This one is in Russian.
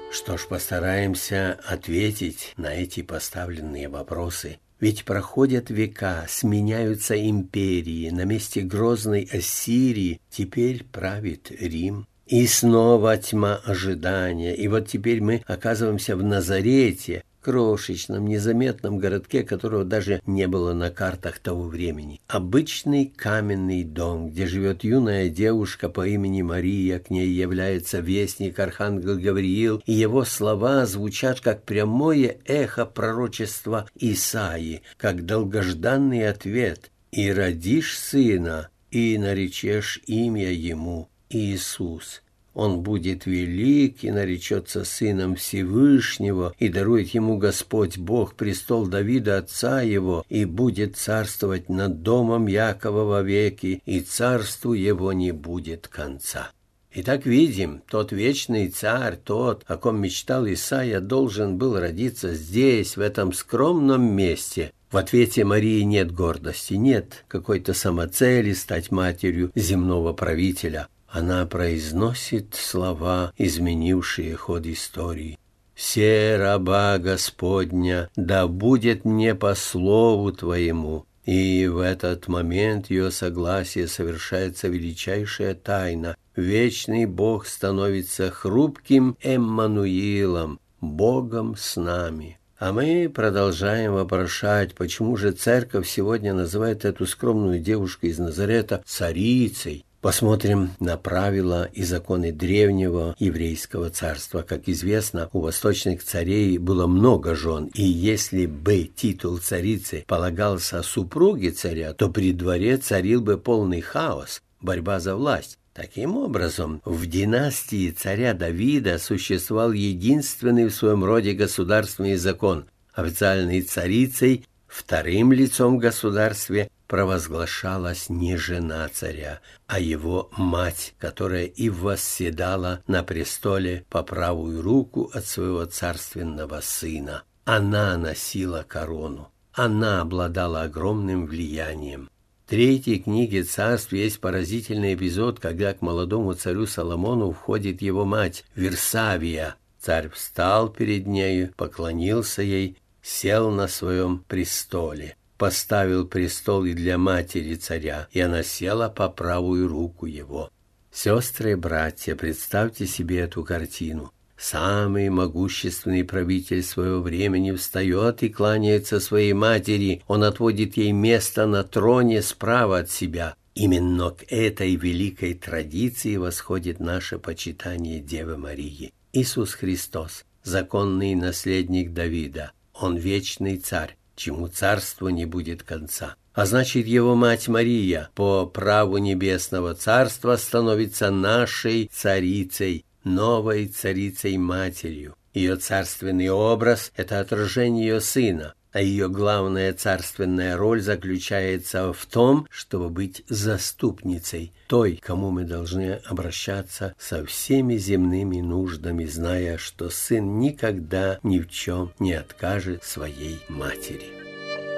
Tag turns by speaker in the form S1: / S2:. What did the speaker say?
S1: Что ж, постараемся ответить на эти поставленные вопросы. Ведь проходят века, сменяются империи, на месте грозной Ассирии теперь правит Рим. И снова тьма ожидания, и вот теперь мы оказываемся в Назарете, крошечном, незаметном городке, которого даже не было на картах того времени. Обычный каменный дом, где живет юная девушка по имени Мария, к ней является вестник архангел Гавриил, и его слова звучат как прямое эхо пророчества Исаии, как долгожданный ответ: «И родишь сына, и наречешь имя ему Иисус». Он будет велик и наречется сыном Всевышнего, и дарует ему Господь Бог престол Давида отца его, и будет царствовать над домом Якова вовеки, и царству его не будет конца. Итак, видим, тот вечный царь, тот, о ком мечтал Исаия, должен был родиться здесь, в этом скромном месте. В ответе Марии нет гордости, нет какой-то самоцели стать матерью земного правителя. Она произносит слова, изменившие ход истории. «Се раба Господня, да будет мне по слову Твоему». И в этот момент ее согласия совершается величайшая тайна. Вечный Бог становится хрупким Эммануилом, Богом с нами. А мы продолжаем вопрошать, почему же церковь сегодня называет эту скромную девушку из Назарета царицей. Посмотрим на правила и законы древнего еврейского царства. Как известно, у восточных царей было много жен, и если бы титул царицы полагался супруге царя, то при дворе царил бы полный хаос, борьба за власть. Таким образом, в династии царя Давида существовал единственный в своем роде государственный закон. Официальной царицей, вторым лицом в государстве, провозглашалась не жена царя, а его мать, которая и восседала на престоле по правую руку от своего царственного сына. Она носила корону, она обладала огромным влиянием. В третьей книге царств есть поразительный эпизод, когда к молодому царю Соломону входит его мать Версавия. Царь встал перед нею, поклонился ей, сел на своем престоле. Поставил престол и для матери царя, и она села по правую руку его. Сестры и братья, представьте себе эту картину. Самый могущественный правитель своего времени встает и кланяется своей матери. Он отводит ей место на троне справа от себя. Именно к этой великой традиции восходит наше почитание Девы Марии. Иисус Христос, законный наследник Давида, Он вечный царь, чему царству не будет конца. А значит, его мать Мария по праву небесного царства становится нашей царицей, новой царицей-матерью. Ее царственный образ – это отражение ее сына, а ее главная царственная роль заключается в том, чтобы быть заступницей, той, кому мы должны обращаться со всеми земными нуждами, зная, что сын никогда ни в чем не откажет своей матери.